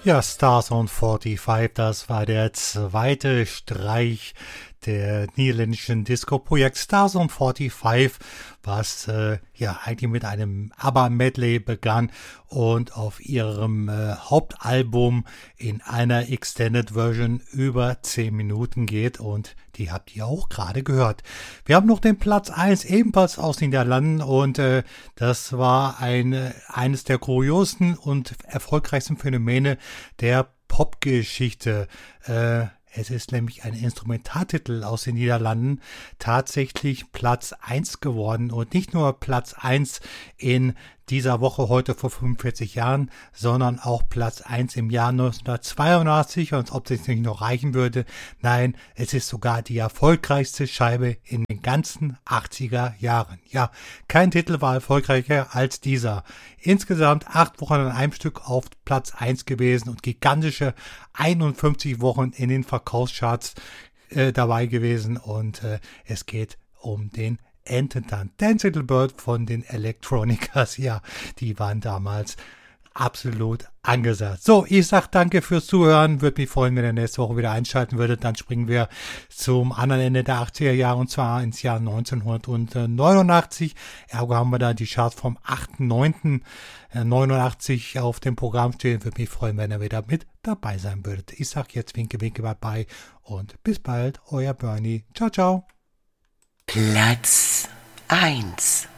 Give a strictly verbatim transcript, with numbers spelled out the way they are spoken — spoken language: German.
Ja, Stars on forty-five, das war der zweite Streich der niederländischen Disco-Projekt Stars on forty-five, was äh, ja eigentlich mit einem ABBA-Medley begann und auf ihrem äh, Hauptalbum in einer Extended Version über zehn Minuten geht, und die habt ihr auch gerade gehört. Wir haben noch den Platz eins, ebenfalls aus den Niederlanden, und äh, das war ein, äh, eines der kuriosesten und erfolgreichsten Phänomene der Popgeschichte. Äh, Es ist nämlich ein Instrumentaltitel aus den Niederlanden tatsächlich Platz eins geworden, und nicht nur Platz eins in dieser Woche heute vor fünfundvierzig Jahren, sondern auch Platz eins im Jahr neunzehnhundertzweiundachtzig, und ob es nicht noch reichen würde, nein, es ist sogar die erfolgreichste Scheibe in den ganzen achtziger Jahren. Ja, kein Titel war erfolgreicher als dieser. Insgesamt acht Wochen an einem Stück auf Platz eins gewesen und gigantische einundfünfzig Wochen in den Verkaufscharts äh, dabei gewesen, und äh, es geht um den Ententanz. Dance Little Bird von den Electronicas, ja, die waren damals absolut angesagt. So, ich sag danke fürs Zuhören. Würde mich freuen, wenn ihr nächste Woche wieder einschalten würdet. Dann springen wir zum anderen Ende der achtziger Jahre, und zwar ins Jahr neunzehnhundertneunundachtzig. Ergo haben wir da die Charts vom achten neunten neunundachtzig auf dem Programm stehen. Würde mich freuen, wenn ihr wieder mit dabei sein würdet. Ich sag jetzt winke, winke, bye bye und bis bald. Euer Bernie. Ciao, ciao. Platz eins.